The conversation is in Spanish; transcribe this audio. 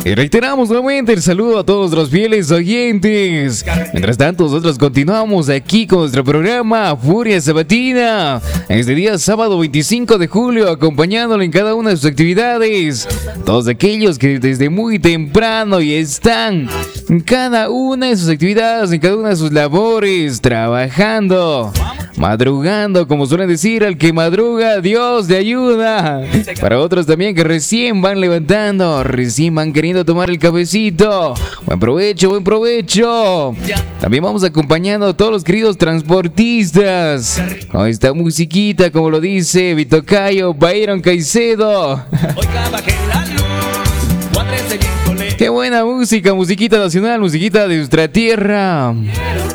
Y reiteramos nuevamente el saludo a todos los fieles oyentes. Mientras tanto, nosotros continuamos aquí con nuestro programa Furia Sabatina. Este día sábado 25 de julio, acompañándolo en cada una de sus actividades. Todos aquellos que desde muy temprano y están en cada una de sus actividades, en cada una de sus labores, trabajando, madrugando, como suelen decir, al que madruga, Dios le ayuda. Para otros también que recién van levantando, recién van queriendo tomar el cafecito. Buen provecho, buen provecho. También vamos acompañando a todos los queridos transportistas con esta musiquita, como lo dice Vitocayo, Byron Caicedo. Qué buena música, musiquita nacional, musiquita de nuestra tierra.